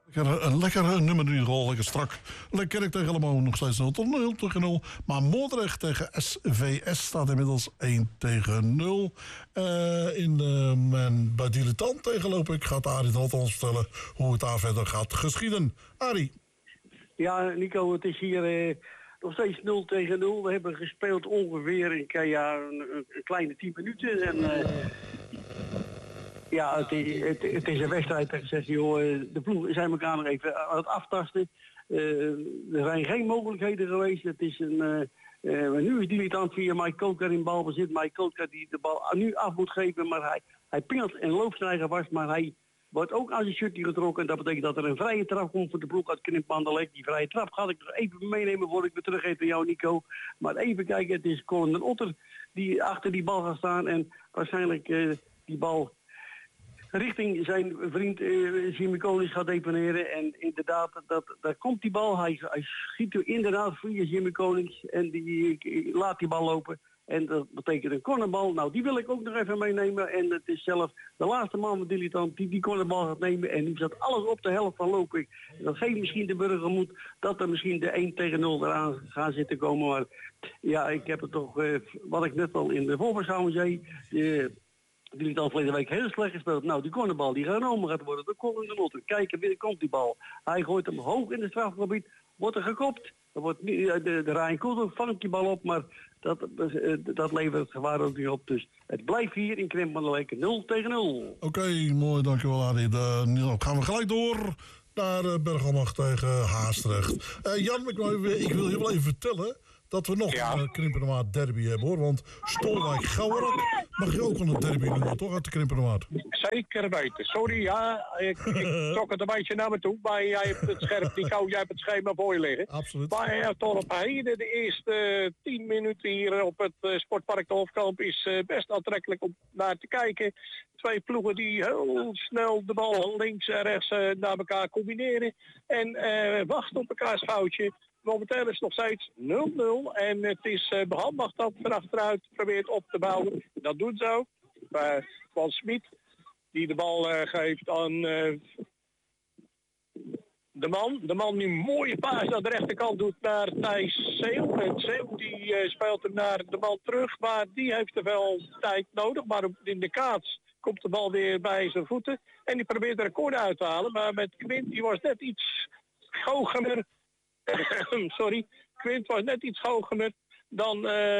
Een lekker nummer in ieder geval, lekker strak. Lekkerk tegen allemaal nog steeds 0-0. Maar Moordrecht tegen SVS staat inmiddels 1-0. Bij Dilettant tegenloop ik gaat Arie het ons vertellen hoe het daar verder gaat geschieden. Arie. Ja, Nico, het is hier nog steeds 0-0. We hebben gespeeld ongeveer een kleine 10 minuten. En ja, het is een wedstrijd dat zegt, joh, de ploegen zijn elkaar nog even aan het aftasten. Er zijn geen mogelijkheden geweest. Het is nu is Dilettant via Mike Koker in balbezit. Mike Koker die de bal nu af moet geven, maar hij pingelt en loopt zijn eigen vast, maar hij wordt ook aan zijn shirtje getrokken. En dat betekent dat er een vrije trap komt voor de ploeg uit Krimp-Mandalek. Die vrije trap ga ik nog even meenemen voor ik weer teruggeef aan jou, Nico. Maar even kijken, het is Colin den Otter die achter die bal gaat staan en waarschijnlijk die bal richting zijn vriend Jimmy Konings gaat deponeren. En inderdaad, daar komt die bal. Hij schiet er inderdaad via Jimmy Konings en die laat die bal lopen. En dat betekent een cornerbal. Nou, die wil ik ook nog even meenemen. En het is zelf de laatste man van Dilettant die cornerbal gaat nemen. En nu zat alles op de helft van Lopik. Dat geeft misschien de burger moed dat er misschien de 1-0 eraan gaan zitten komen. Maar ja, ik heb het toch, wat ik net al in de voorbeschouwing zei, Dilettant verleden week heel slecht gespeeld. Nou, die cornerbal die genomen gaat worden. Dan komt er Otter. Kijken, binnen komt die bal. Hij gooit hem hoog in het strafgebied. Wordt er gekopt. Dan wordt de Ryan Koeder vangt die bal op, maar dat levert het gevaar ook niet op. Dus het blijft hier in Krimp-Mandalek 0-0. Oké, mooi, dankjewel Arie. Dan gaan we gelijk door naar Bergambacht tegen Haastrecht. Jan, ik wil je wel even vertellen dat we nog een Krimpenerwaard derby hebben, hoor. Want Stolwijk-Gouwerak mag je ook wel een derby noemen, toch, uit de Krimpenerwaard? Zeker weten. Sorry, ja, ik trok het een beetje naar me toe. Maar jij hebt het scherp, Nico, jij hebt het schema voor je liggen. Absoluut. Maar tot op heden, de eerste 10 minuten hier op het sportpark de Hofkamp is best aantrekkelijk om naar te kijken. Twee ploegen die heel snel de bal links en rechts naar elkaar combineren. En wachten op elkaars foutje. Momenteel is het nog steeds 0-0 en het is Bergambacht dat van achteruit probeert op te bouwen. Dat doet ze ook. Van Smit die de bal geeft aan de man die een mooie paas aan de rechterkant doet naar Thijs Zeeuw. En Zeeuw die speelt hem naar de bal terug, maar die heeft er wel tijd nodig. Maar in de kaats komt de bal weer bij zijn voeten en die probeert er een corner uit te halen. Maar met Quint, die was net iets goocheler. Sorry, Quint was net iets hoger dan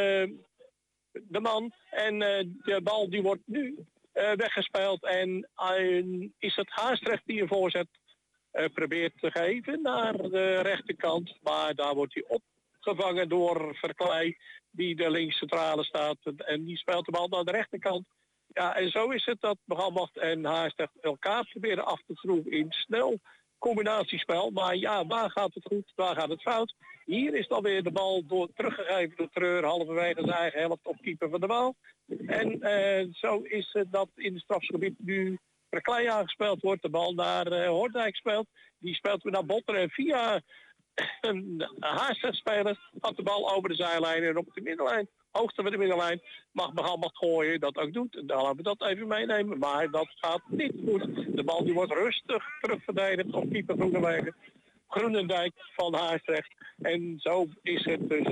de man. En de bal die wordt nu weggespeeld. En is het Haastrecht die een voorzet probeert te geven naar de rechterkant. Maar daar wordt hij opgevangen door Verkleij die de linkscentrale staat. En die speelt de bal naar de rechterkant. Ja, en zo is het dat Bergambacht en Haastrecht elkaar proberen af te schroeven in snel combinatiespel. Maar ja, waar gaat het goed, waar gaat het fout? Hier is dan weer de bal teruggegeven door Treur halverwege zijn eigen helft op keeper van de bal. En zo is het dat in het strafgebied nu Verkleij aangespeeld wordt. De bal naar Hoordijk speelt. Die speelt weer naar Botter en via een Haastrecht-speler gaat de bal over de zijlijn en op de middenlijn. Hoogte van de middenlijn mag Bergambacht gooien, dat ook doet. En dan laten we dat even meenemen. Maar dat gaat niet goed. De bal die wordt rustig terugverdedigd op keeper Groenendijk van Haastrecht. En zo is het dus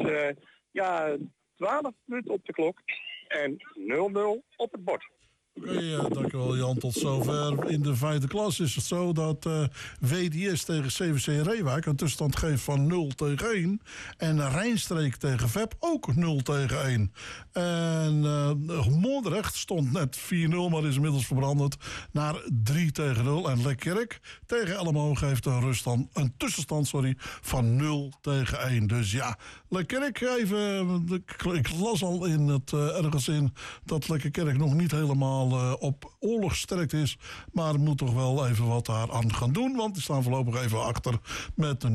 12 minuten op de klok en 0-0 op het bord. Oké, dankjewel Jan. Tot zover. In de 5e klas is het zo dat WDS tegen CVC Reewijk een tussenstand geeft van 0-1. En Rijnstreek tegen VEP ook 0-1. En Moordrecht stond net 4-0, maar is inmiddels veranderd naar 3-0. En Lekkerk tegen Elmo geeft een tussenstand van 0-1. Dus ja, Lekkerk even. Ik las al in het ergens in dat Lekkerk nog niet helemaal op oorlogssterkt is, maar moet toch wel even wat daar aan gaan doen, want die staan voorlopig even achter met 0-1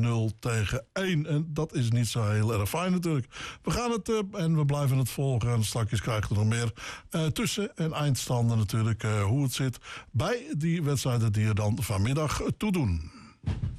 en dat is niet zo heel erg fijn natuurlijk. We gaan het en we blijven het volgen en straks krijgen we nog meer tussen- en eindstanden natuurlijk hoe het zit bij die wedstrijden die er dan vanmiddag toe doen.